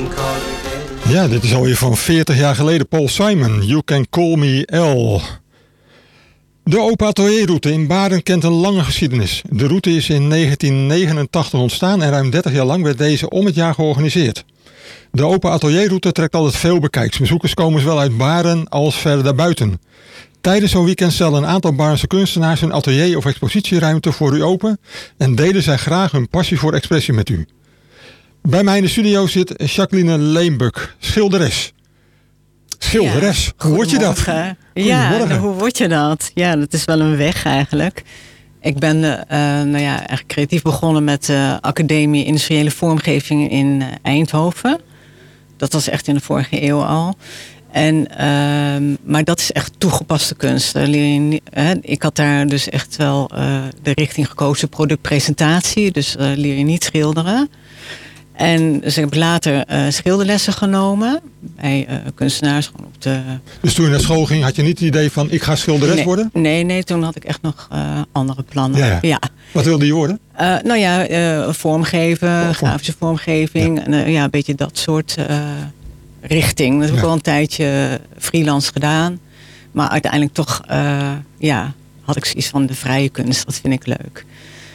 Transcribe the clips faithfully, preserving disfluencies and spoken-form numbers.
Ja, dit is alweer van veertig jaar geleden. Paul Simon, You Can Call Me L. De Open Atelierroute in Baren kent een lange geschiedenis. De route is in negentien negenentachtig ontstaan en ruim dertig jaar lang werd deze om het jaar georganiseerd. De Open Atelierroute trekt altijd veel bekijks. Bezoekers komen zowel uit Baren als verder daarbuiten. Tijdens zo'n weekend stellen een aantal Barense kunstenaars hun atelier of expositieruimte voor u open en delen zij graag hun passie voor expressie met u. Bij mij in de studio zit Jacqueline Leembuk, schilderes. Schilderes, ja, hoe word je dat? Ja, nou, hoe word je dat? Ja, dat is wel een weg eigenlijk. Ik ben uh, nou ja, eigenlijk creatief begonnen met de uh, Academie Industriële Vormgeving in uh, Eindhoven. Dat was echt in de vorige eeuw al. En, uh, maar dat is echt toegepaste kunst. Uh, ik had daar dus echt wel uh, de richting gekozen, productpresentatie. Dus uh, leer je niet schilderen. En dus ik heb later uh, schilderlessen genomen bij uh, kunstenaars. Gewoon op de... Dus toen je naar school ging, had je niet het idee van ik ga schilderes nee, worden? Nee, nee, toen had ik echt nog uh, andere plannen. Ja, ja. Ja. Wat wilde je worden? Uh, nou ja, uh, vormgeven, oh, vorm. grafische vormgeving. Ja. En, uh, ja, een beetje dat soort uh, richting. Dat heb ik ja. wel een tijdje freelance gedaan. Maar uiteindelijk toch uh, ja, had ik zoiets van de vrije kunst. Dat vind ik leuk.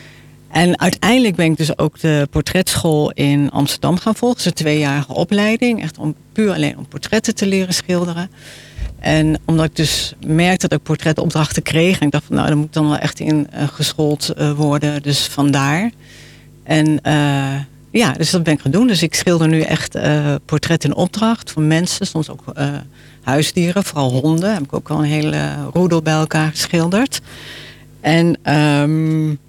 En uiteindelijk ben ik dus ook de portretschool in Amsterdam gaan volgen. Dat is een tweejarige opleiding. Echt om puur alleen om portretten te leren schilderen. En omdat ik dus merkte dat ik portretopdrachten kreeg. En ik dacht van nou, daar moet ik dan wel echt in uh, geschoold uh, worden. Dus vandaar. En uh, ja, dus dat ben ik gaan doen. Dus ik schilder nu echt uh, portretten in opdracht. Van mensen, soms ook uh, huisdieren. Vooral honden. Heb ik ook al een hele roedel bij elkaar geschilderd. En... Um,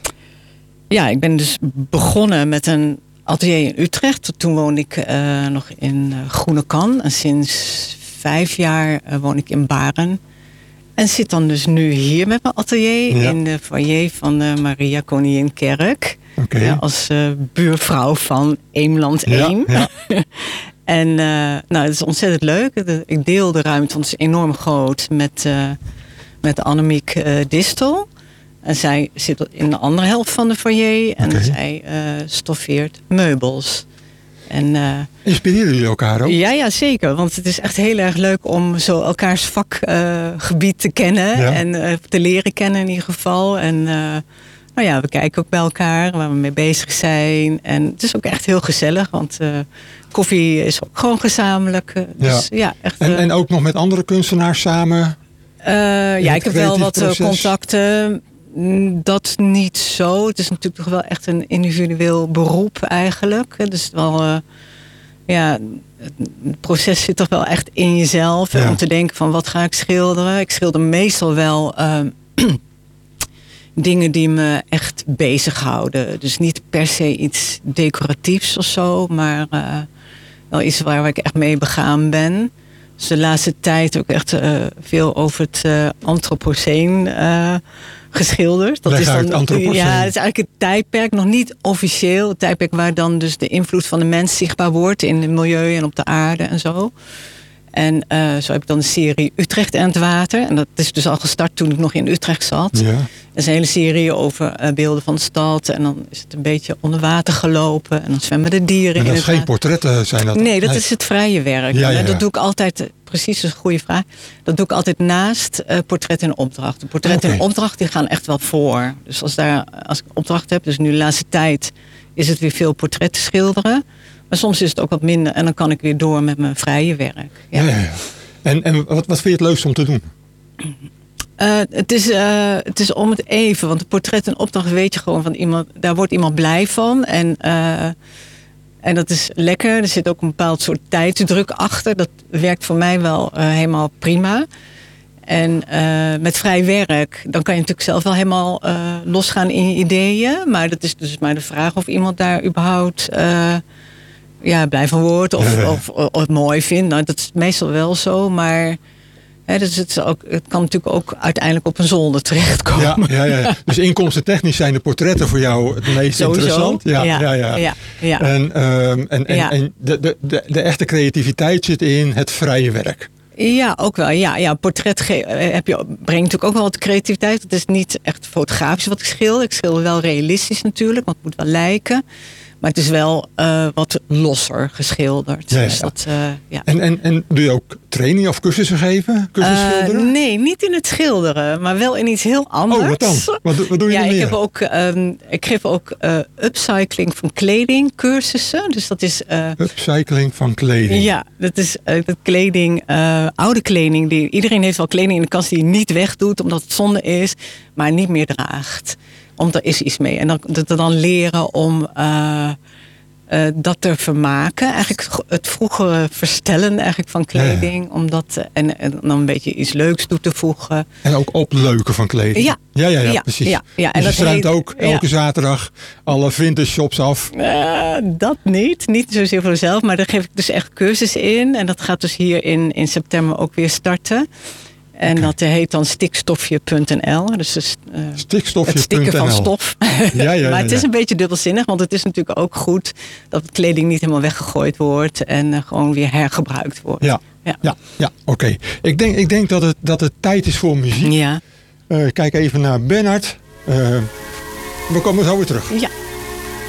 Ja, ik ben dus begonnen met een atelier in Utrecht. Toen woonde ik uh, nog in uh, Groenekan. En sinds vijf jaar uh, woon ik in Baren. En zit dan dus nu hier met mijn atelier ja. in de foyer van de Maria Koninginkerk. Okay. Ja, als uh, buurvrouw van Eemland één. Ja, ja. En uh, nou, het is ontzettend leuk. Ik deel de ruimte, want het is enorm groot, met, uh, met Annemiek uh, Distel. En zij zit in de andere helft van de foyer. En okay. zij uh, stoffeert meubels. En, uh, inspireren jullie elkaar ook? Ja, ja, zeker. Want het is echt heel erg leuk om zo elkaars vakgebied uh, te kennen. Ja. En uh, te leren kennen in ieder geval. En uh, nou ja, we kijken ook bij elkaar waar we mee bezig zijn. En het is ook echt heel gezellig. Want uh, koffie is ook gewoon gezamenlijk. Uh, dus, ja. Ja, echt, uh, en, en ook nog met andere kunstenaars samen? Uh, ja, ik heb wel wat proces. contacten. Dat niet zo. Het is natuurlijk toch wel echt een individueel beroep eigenlijk. Dus wel, uh, ja, het proces zit toch wel echt in jezelf. Ja. Om te denken van wat ga ik schilderen. Ik schilder meestal wel uh, dingen die me echt bezighouden. Dus niet per se iets decoratiefs of zo. Maar uh, wel iets waar ik echt mee begaan ben. Dus de laatste tijd ook echt uh, veel over het uh, Anthropoceen uh, geschilderd. Dat Leg is dan, uit, Anthropoceen. Ja, het is eigenlijk het tijdperk, nog niet officieel. Het tijdperk waar dan dus de invloed van de mens zichtbaar wordt in het milieu en op de aarde en zo. En uh, zo heb ik dan de serie Utrecht en het water. En dat is dus al gestart toen ik nog in Utrecht zat. Ja. Er is een hele serie over uh, beelden van de stad. En dan is het een beetje onder water gelopen. En dan zwemmen de dieren en dat in is het geen water. portretten zijn dat? Nee, dat nee. is het vrije werk. Ja, ja, ja. Dat doe ik altijd, precies een goede vraag. Dat doe ik altijd naast uh, portret en opdracht. De portret en okay. opdracht die gaan echt wel voor. Dus als, daar, als ik opdracht heb, dus nu de laatste tijd is het weer veel portretten schilderen. Maar soms is het ook wat minder en dan kan ik weer door met mijn vrije werk. Ja. Ja, ja, ja. En, en wat, wat vind je het leukste om te doen? Uh, het, is, uh, het is om het even, want de portret en opdracht weet je gewoon van iemand, daar wordt iemand blij van. En, uh, en dat is lekker. Er zit ook een bepaald soort tijdsdruk achter. Dat werkt voor mij wel uh, helemaal prima. En uh, met vrij werk, dan kan je natuurlijk zelf wel helemaal uh, losgaan in je ideeën. Maar dat is dus maar de vraag of iemand daar überhaupt uh, ja, blij van wordt of, ja, ja. Of, of, of het mooi vindt. Nou, dat is meestal wel zo, maar hè, dus het, is ook, het kan natuurlijk ook uiteindelijk op een zolder terechtkomen. Ja, ja, ja. Dus inkomstentechnisch zijn de portretten voor jou het meest Sowieso. interessant. Ja, ja, ja, ja. ja, ja. En, um, en, en, ja. en de, de, de, de echte creativiteit zit in het vrije werk. Ja, ook wel. Ja, ja, portret ge- heb je, brengt natuurlijk ook wel wat creativiteit. Het is niet echt fotografisch wat ik schilder. Ik schilder wel realistisch natuurlijk, want het moet wel lijken. Maar het is wel uh, wat losser geschilderd. Ja, ja. Dus dat, uh, ja. en, en, en doe je ook training of cursussen geven? Cursussen uh, schilderen? Nee, niet in het schilderen, maar wel in iets heel anders. Oh, wat dan? Wat, wat doe je ja, dan ik meer? heb ook, um, ik geef ook uh, upcycling van kleding cursussen. Dus dat is... Uh, upcycling van kleding? Ja, dat is uh, dat kleding, uh, oude kleding. Die, iedereen heeft wel kleding in de kast die je niet wegdoet omdat het zonde is, maar niet meer draagt. Omdat er is iets mee. En dan, dat dan leren om uh, uh, dat te vermaken. Eigenlijk het vroegere verstellen eigenlijk van kleding. Ja, ja. Om dat, en, en dan een beetje iets leuks toe te voegen. En ook opleuken van kleding. Ja, ja, ja, ja, ja precies. Ja, ja. Dus en je struint ook elke ja. zaterdag alle vintage shops af? Uh, dat niet. Niet zozeer voor mezelf. Maar daar geef ik dus echt cursus in. En dat gaat dus hier in, in september ook weer starten. En okay. dat heet dan stikstofje punt n l. Dus, dus uh, stikstofje. Het stikken van stof. Ja, ja, maar het ja, is een beetje dubbelzinnig. Want het is natuurlijk ook goed dat de kleding niet helemaal weggegooid wordt. En uh, gewoon weer hergebruikt wordt. Ja, ja, ja, ja oké. Okay. Ik denk, ik denk dat, het, dat het tijd is voor muziek. Ja. Uh, kijk even naar Bernhard. Uh, we komen zo weer terug. Ja.